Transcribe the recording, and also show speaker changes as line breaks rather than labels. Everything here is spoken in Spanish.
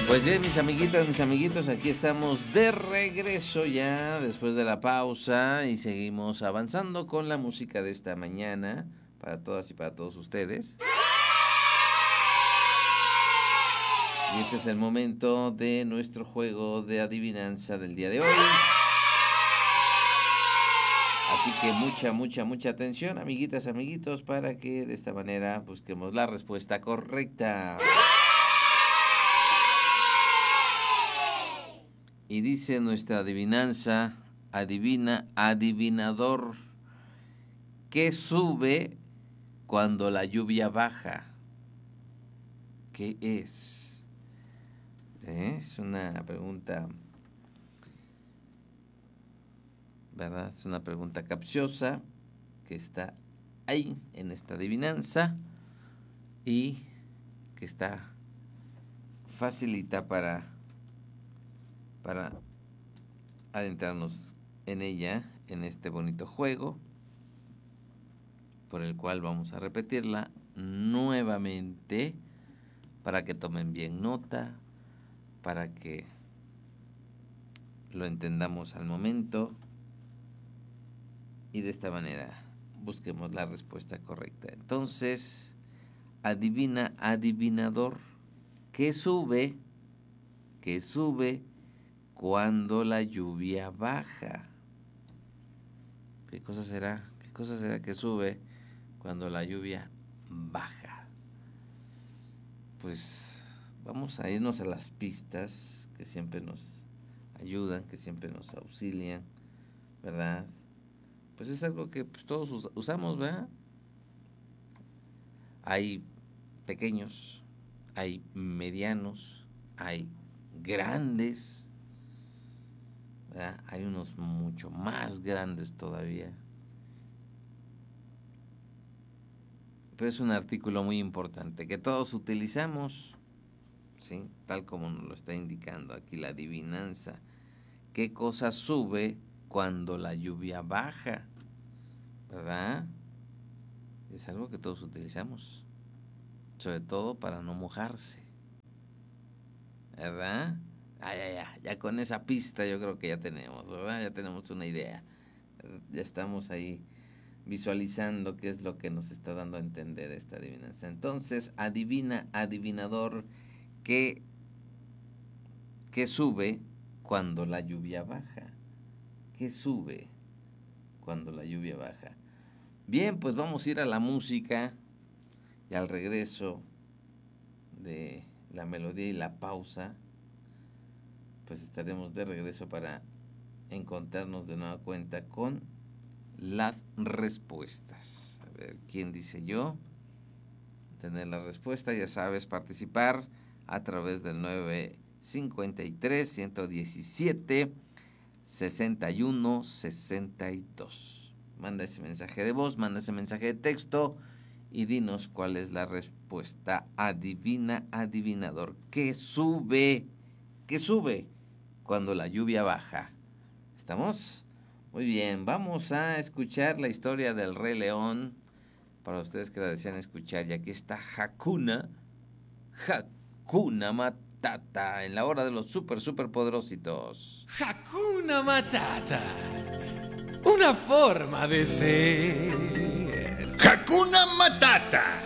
Pues bien, mis amiguitas, mis amiguitos, aquí estamos de regreso ya después de la pausa y seguimos avanzando con la música de esta mañana para todas y para todos ustedes. Y este es el momento de nuestro juego de adivinanza del día de hoy. Así que mucha atención, amiguitas, amiguitos, para que de esta manera busquemos la respuesta correcta. Y dice nuestra adivinanza, adivina, adivinador, ¿qué sube cuando la lluvia baja? ¿Qué es? Es una pregunta, ¿verdad? Es una pregunta capciosa que está ahí en esta adivinanza y que está facilita para adentrarnos en ella, en este bonito juego, por el cual vamos a repetirla nuevamente para que tomen bien nota, para que lo entendamos al momento y de esta manera busquemos la respuesta correcta. Entonces, adivina, adivinador, ¿qué sube cuando la lluvia baja? ¿Qué cosa será? ¿Qué cosa será que sube cuando la lluvia baja? Pues vamos a irnos a las pistas que siempre nos ayudan, que siempre nos auxilian, ¿verdad? Pues es algo que pues, todos usamos, ¿verdad? Hay pequeños, hay medianos, hay grandes, ¿verdad? Hay unos mucho más grandes todavía. Pero es un artículo muy importante que todos utilizamos, ¿sí? Tal como nos lo está indicando aquí la adivinanza. ¿Qué cosa sube cuando la lluvia baja? ¿Verdad? Es algo que todos utilizamos, sobre todo para no mojarse, ¿verdad? Ya con esa pista yo creo que ya tenemos, ¿verdad? Ya tenemos una idea. Ya estamos ahí visualizando qué es lo que nos está dando a entender esta adivinanza. Entonces, adivina, adivinador, ¿qué sube cuando la lluvia baja? ¿Qué sube cuando la lluvia baja? Bien, pues vamos a ir a la música y al regreso de la melodía y la pausa, pues estaremos de regreso para encontrarnos de nueva cuenta con las respuestas. A ver, ¿quién dice yo? Tener la respuesta, ya sabes, participar a través del 953-117-6162. Manda ese mensaje de voz, manda ese mensaje de texto y dinos cuál es la respuesta. Adivina, adivinador, ¿qué sube? ¿Qué sube cuando la lluvia baja? ¿Estamos? Muy bien, vamos a escuchar la historia del Rey León para ustedes que la desean escuchar. Y aquí está Hakuna Matata en la hora de los super poderositos.
Hakuna Matata, una forma de ser.
Hakuna Matata,